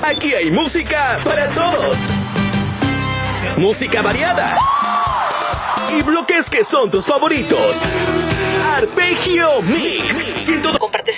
Aquí hay música para todos. Música variada. Y bloques que son tus favoritos. Arpegio Mix.